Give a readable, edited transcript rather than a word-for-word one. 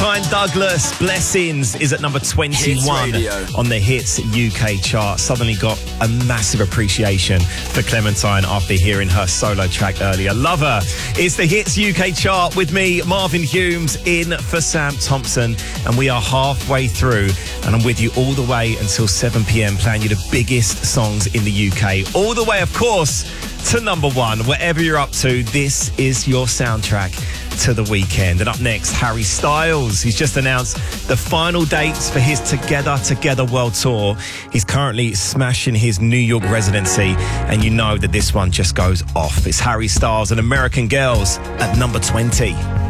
Clementine Douglas, Blessings, is at number 21 on the Hits UK chart. Suddenly got a massive appreciation for Clementine after hearing her solo track earlier. Love her. It's the Hits UK chart with me, Marvin Humes, in for Sam Thompson. And we are halfway through, and I'm with you all the way until 7 p.m, playing you the biggest songs in the UK. All the way, of course, to number one. Whatever you're up to, this is your soundtrack to the weekend. And up next, Harry Styles. He's just announced the final dates for his Together World Tour. He's currently smashing his New York residency, and you know that this one just goes off. It's Harry Styles and American Girls at number 20.